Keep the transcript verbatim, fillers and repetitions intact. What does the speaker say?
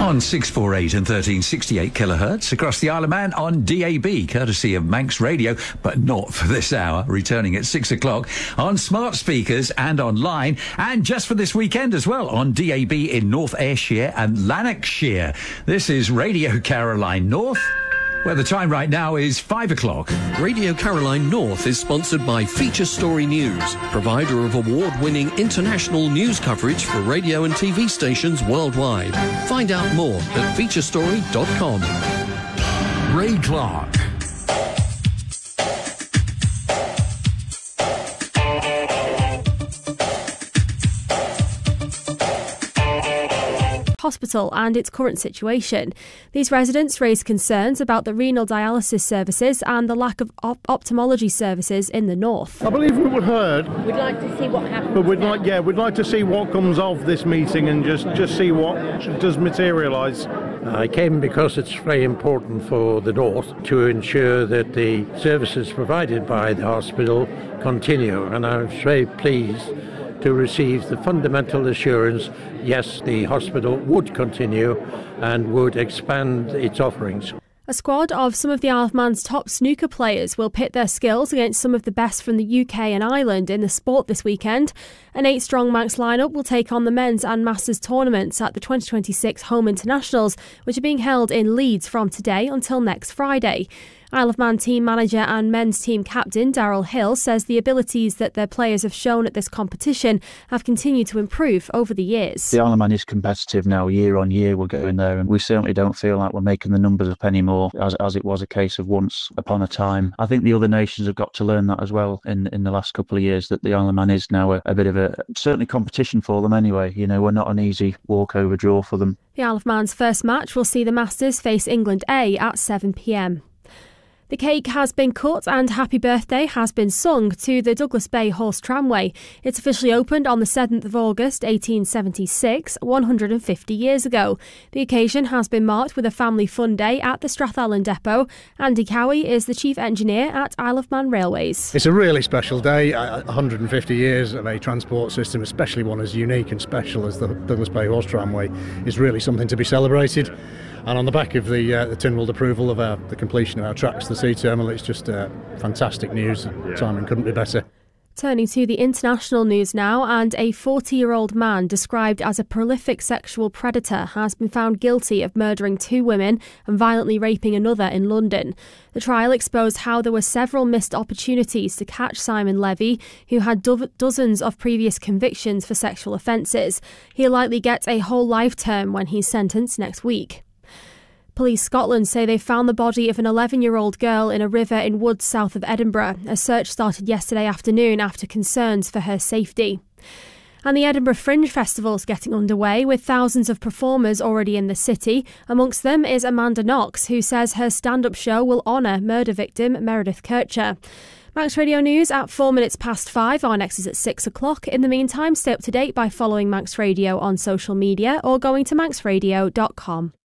On six forty-eight and thirteen sixty-eight kilohertz across the Isle of Man on D A B, courtesy of Manx Radio, but not for this hour, returning at six o'clock on smart speakers and online, and just for this weekend as well on D A B in North Ayrshire and Lanarkshire. This is Radio Caroline North, where the time right now is five o'clock. Radio Caroline North is sponsored by Feature Story News, provider of award-winning international news coverage for radio and T V stations worldwide. Find out more at feature story dot com. Ray Clark. Hospital and its current situation. These residents raised concerns about the renal dialysis services and the lack of op- ophthalmology services in the north. I believe we were heard. We'd like to see what happens. But we'd like, yeah, we'd like to see what comes of this meeting and just, just see what does materialise. I came because it's very important for the North to ensure that the services provided by the hospital continue, and I was very pleased to receive the fundamental assurance, yes, the hospital would continue and would expand its offerings. A squad of some of the Isle of Man's top snooker players will pit their skills against some of the best from the U K and Ireland in the sport this weekend. An eight-strong Manx lineup will take on the men's and masters tournaments at the twenty twenty-six Home Internationals, which are being held in Leeds from today until next Friday. Isle of Man team manager and men's team captain Daryl Hill says the abilities that their players have shown at this competition have continued to improve over the years. The Isle of Man is competitive now, year on year we're going there, and we certainly don't feel like we're making the numbers up anymore as, as it was a case of once upon a time. I think the other nations have got to learn that as well in, in the last couple of years, that the Isle of Man is now a, a bit of a, certainly competition for them anyway. You know, we're not an easy walkover draw for them. The Isle of Man's first match will see the Masters face England A at seven p m. The cake has been cut and happy birthday has been sung to the Douglas Bay Horse Tramway. It's officially opened on the seventh of August eighteen seventy-six, one hundred fifty years ago. The occasion has been marked with a family fun day at the Strathallan Depot. Andy Cowie is the chief engineer at Isle of Man Railways. It's a really special day. one hundred fifty years of a transport system, especially one as unique and special as the Douglas Bay Horse Tramway, is really something to be celebrated. And on the back of the uh, the Tynwald approval of our, the completion of our tracks to the sea terminal, it's just uh, fantastic news. Yeah. Timing couldn't be better. Turning to the international news now, and a forty-year-old man described as a prolific sexual predator has been found guilty of murdering two women and violently raping another in London. The trial exposed how there were several missed opportunities to catch Simon Levy, who had do- dozens of previous convictions for sexual offences. He'll likely get a whole life term when he's sentenced next week. Police Scotland say they found the body of an eleven-year-old girl in a river in woods south of Edinburgh. A search started yesterday afternoon after concerns for her safety. And the Edinburgh Fringe Festival is getting underway with thousands of performers already in the city. Amongst them is Amanda Knox, who says her stand-up show will honour murder victim Meredith Kircher. Manx Radio News at four minutes past five. Our next is at six o'clock. In the meantime, stay up to date by following Manx Radio on social media or going to manx radio dot com.